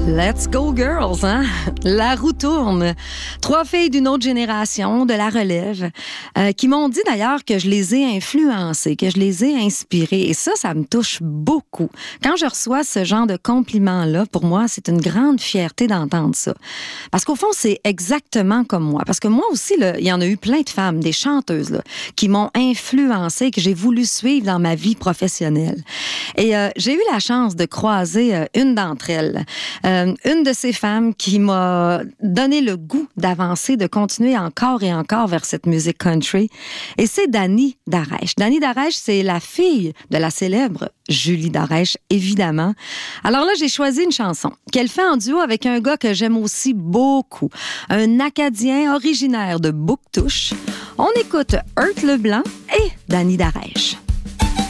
Let's go girls, hein? La roue tourne. 3 filles d'une autre génération, de la relève, qui m'ont dit d'ailleurs que je les ai influencées, que je les ai inspirées. Et ça me touche beaucoup. Quand je reçois ce genre de compliments-là, pour moi, c'est une grande fierté d'entendre ça. Parce qu'au fond, c'est exactement comme moi. Parce que moi aussi, là, il y en a eu plein de femmes, des chanteuses, là, qui m'ont influencée, que j'ai voulu suivre dans ma vie professionnelle. Et j'ai eu la chance de croiser une d'entre elles. Une de ces femmes qui m'a donné le goût d'avancer, de continuer encore et encore vers cette musique country. Et c'est Dani Darèche. Dani Darèche, c'est la fille de la célèbre Julie Darèche, évidemment. Alors là, j'ai choisi une chanson qu'elle fait en duo avec un gars que j'aime aussi beaucoup. Un Acadien originaire de Bouctouche. On écoute Hurt Leblanc et Dani Darèche.